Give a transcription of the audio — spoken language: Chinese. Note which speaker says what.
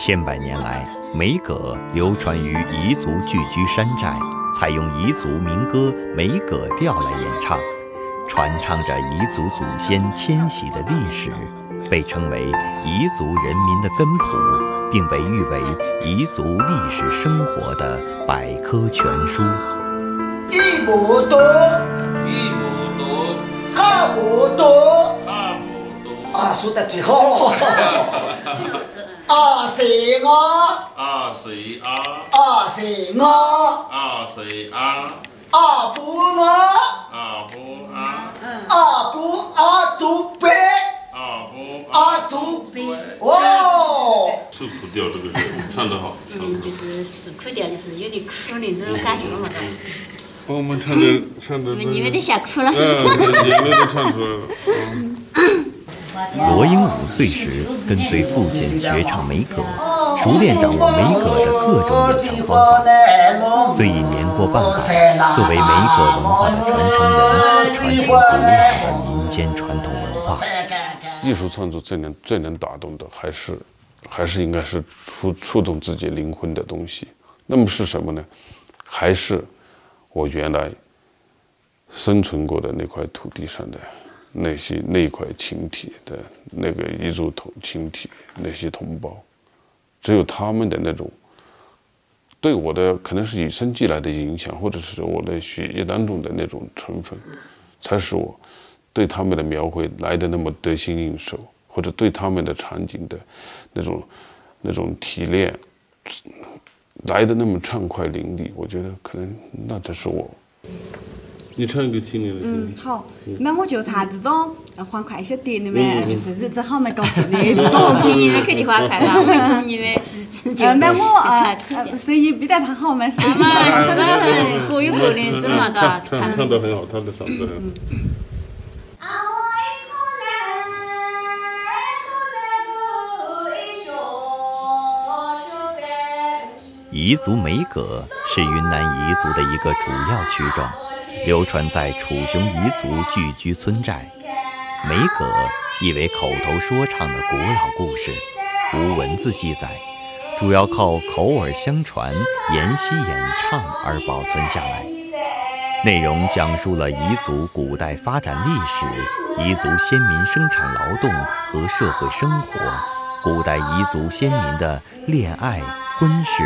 Speaker 1: 千百年来，梅葛流传于彝族聚居山寨，采用彝族民歌梅葛调来演唱，传唱着彝族祖先迁徙的历史，被称为彝族人民的根谱，并被誉为彝族历史生活的百科全书。
Speaker 2: 一亩多，
Speaker 3: 一亩多，
Speaker 2: 二亩多，
Speaker 3: 二亩多。
Speaker 2: 啊，说得最好。二四二，
Speaker 3: 二四二，
Speaker 2: 二四二，
Speaker 3: 二四二，
Speaker 2: 二不二，
Speaker 3: 二不二，
Speaker 2: 二不二足背，
Speaker 3: 二不
Speaker 2: 二足背。哇！
Speaker 3: 受苦调这个唱得好。
Speaker 4: 就是受苦调，就是有点苦那种感觉了嘛。
Speaker 3: 我们唱的
Speaker 4: 你们都想哭了是不是？
Speaker 3: 眼泪都唱出来了。
Speaker 1: 罗英5岁时跟随父亲学唱梅葛，熟练掌握梅葛的各种演唱方法。虽已年过半百，作为梅葛文化的传承人，传承古老的民间传统文化。
Speaker 5: 艺术创作最能打动的，还是应该是触动自己灵魂的东西。那么是什么呢？还是我原来生存过的那块土地上的那一块群体的那个彝族群体，那些同胞，只有他们的那种对我的可能是与生俱来的影响，或者是我的血液当中的那种成分，才使我对他们的描绘来得那么得心应手，或者对他们的场景的那种提炼来得那么畅快淋漓。我觉得可能那才是我。
Speaker 3: 你唱一个听你的。
Speaker 6: 好，那我就唱这种欢快一些点的嘛，就是日子好没高兴的这种。
Speaker 4: 听你们肯定欢快啦，我从你们
Speaker 6: 那我声音比他好嘛。
Speaker 4: 各有各的这么个
Speaker 3: 唱得很好，他的嗓子很好。
Speaker 1: 彝族梅葛是云南彝族的一个主要曲种，流传在楚雄彝族聚居村寨。梅葛意为口头说唱的古老故事，无文字记载，主要靠口耳相传、沿袭演唱而保存下来。内容讲述了彝族古代发展历史、彝族先民生产劳动和社会生活、古代彝族先民的恋爱、婚事、